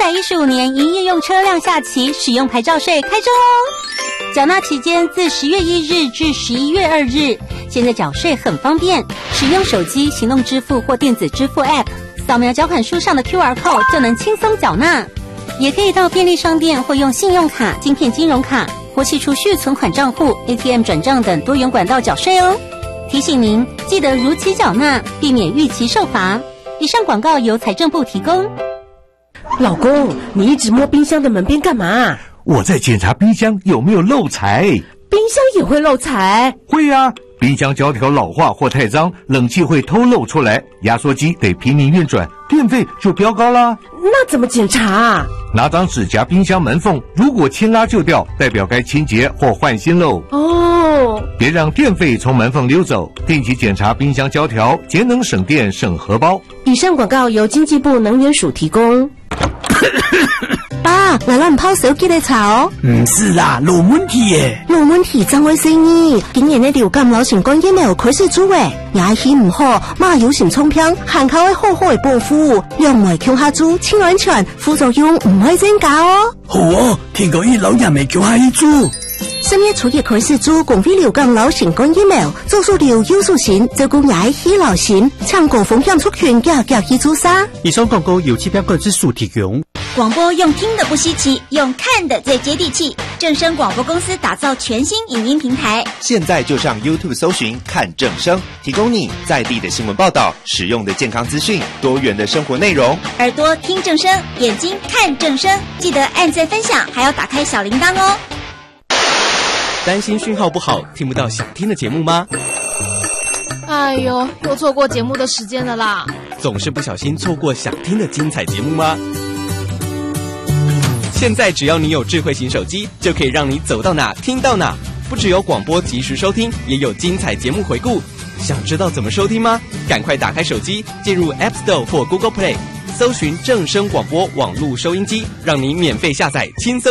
115年营业用车辆下期使用牌照税开征哦。缴纳期间自10月1日至11月2日，现在缴税很方便，使用手机行动支付或电子支付 App， 扫描缴款书上的 QR Code 就能轻松缴纳。也可以到便利商店或用信用卡、晶片金融卡或企储蓄存款账户、ATM 转账等多元管道缴税哦。提醒您记得如期缴纳，避免逾期受罚。以上广告由财政部提供。 老公，你一直摸冰箱的门边干嘛？ 我在检查冰箱有没有漏财。 冰箱也会漏财？ 会啊，冰箱胶条老化或太脏，冷气会偷漏出来，压缩机得拼命运转，电费就飙高啦。 那怎么检查啊？ 拿张纸夹冰箱门缝，如果牵拉就掉，代表该清洁或换新喽。 哦， 别让电费从门缝溜走，定期检查冰箱胶条，节能省电省荷包。 以上广告由经济部能源署提供。 爸，来咱泡手机来查哦。 唔是啦，有问题耶。 有问题怎回事呢？今年的流感流行感染有开始做诶，牙齿唔好，马有心冲偏，含口的好好的保护，两袂强下猪，清安全，副作用唔会增加哦。 好哦，听讲伊老人未叫下去做。 10月初一開始做公費流感流行感疫苗，做數療優素線，照顧牙齒流行，搶高風險出拳夾去做啥？ 以上廣告由期標管制署提供。 廣播用聽的不稀奇，用看的最接地氣。正聲廣播公司打造全新影音平台， 現在就上 YouTube 搜尋看正聲，提供你在地的新聞報道、實用的健康資訊、多元的生活內容。 耳朵聽正聲，眼睛看正聲，記得按讚分享，還要打開小鈴鐺哦。 擔心訊號不好，聽不到想聽的節目嗎？ 哎呦，又錯過節目的時間了啦！ 總是不小心錯過想聽的精彩節目嗎？現在只要你有智慧型手機，就可以讓你走到哪聽到哪。不只有廣播及時收聽，也有精彩節目回顧。想知道怎麼收聽嗎？趕快打開手機，進入 App Store 或 Google Play，搜尋正聲廣播網絡收音機，讓你免費下載輕鬆